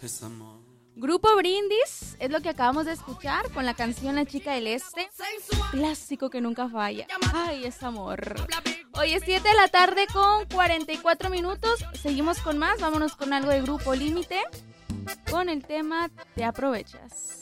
Grupo Brindis es lo que acabamos de escuchar con la canción La Chica del Este. Clásico que nunca falla. Ay, es amor. Hoy es 7 de la tarde con 44 minutos. Seguimos con más. Vámonos con algo de Grupo Límite con el tema Te Aprovechas.